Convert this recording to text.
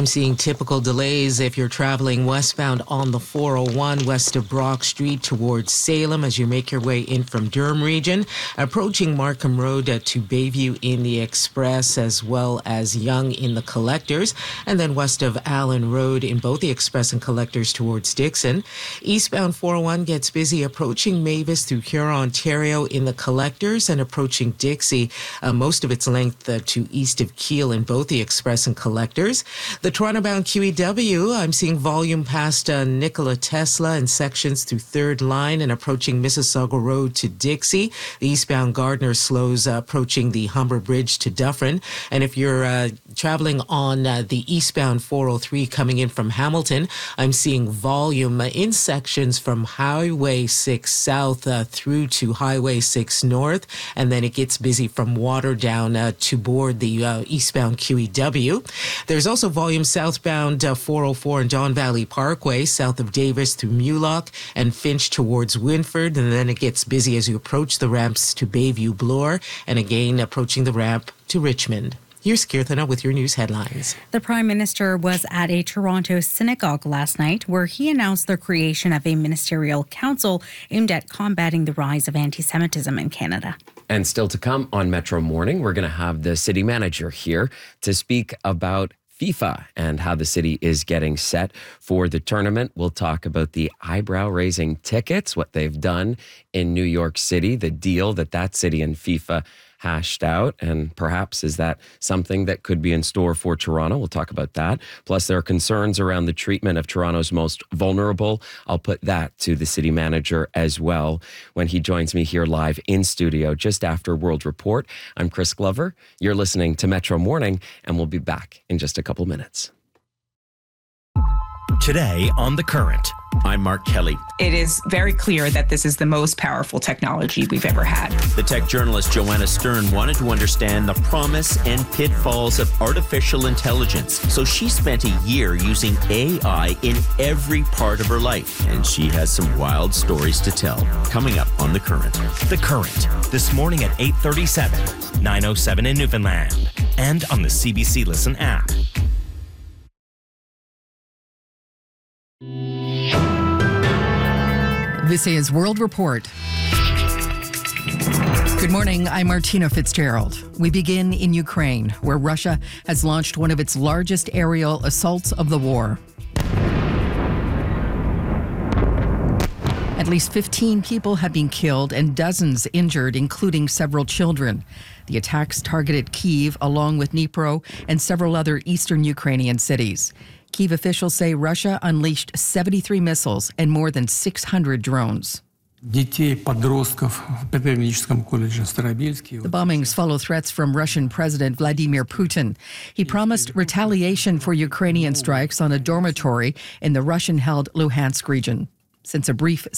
I'm seeing typical delays if you're traveling westbound on the 401 west of Brock Street towards Salem as you make your way in from Durham region, approaching Markham Road to Bayview in the Express, as well as Yonge in the Collectors, and then west of Allen Road in both the Express and Collectors towards Dixon. Eastbound 401 gets busy approaching Mavis through Huron, Ontario in the Collectors and approaching Dixie, most of its length to east of Kiel in both the Express and Collectors. The Toronto-bound QEW, I'm seeing volume past Nikola Tesla in sections through Third Line and approaching Mississauga Road to Dixie. The eastbound Gardner slows approaching the Humber Bridge to Dufferin. And if you're traveling on the eastbound 403 coming in from Hamilton, I'm seeing volume in sections from Highway 6 South through to Highway 6 North, and then it gets busy from Waterdown to board the eastbound QEW. There's also volume southbound 404 and Don Valley Parkway, south of Davis through Mulock and Finch towards Winford, and then it gets busy as you approach the ramps to Bayview Bloor, and again approaching the ramp to Richmond. Here's Kirthana with your news headlines. The Prime Minister was at a Toronto synagogue last night where he announced the creation of a ministerial council aimed at combating the rise of anti-Semitism in Canada. And still to come on Metro Morning, we're going to have the city manager here to speak about FIFA and how the city is getting set for the tournament. We'll talk about the eyebrow-raising tickets, what they've done in New York City, the deal that city and FIFA hashed out, and perhaps is that something that could be in store for Toronto? We'll talk about that. Plus, there are concerns around the treatment of Toronto's most vulnerable. I'll put that to the city manager as well when he joins me here live in studio just after World Report. I'm Chris Glover. You're listening to Metro Morning, and we'll be back in just a couple minutes. Today on The Current, I'm Mark Kelly. It is very clear that this is the most powerful technology we've ever had. The tech journalist Joanna Stern wanted to understand the promise and pitfalls of artificial intelligence. So she spent a year using AI in every part of her life. And she has some wild stories to tell. Coming up on The Current. The Current, this morning at 8:37, 9:07 in Newfoundland. And on the CBC Listen app. This is World Report. Good morning, I'm Martina Fitzgerald. We begin in Ukraine, where Russia has launched one of its largest aerial assaults of the war. At least 15 people have been killed and dozens injured, including several children. The attacks targeted Kyiv, along with Dnipro and several other eastern Ukrainian cities. Kyiv officials say Russia unleashed 73 missiles and more than 600 drones. The bombings follow threats from Russian President Vladimir Putin. He promised retaliation for Ukrainian strikes on a dormitory in the Russian-held Luhansk region. Since a brief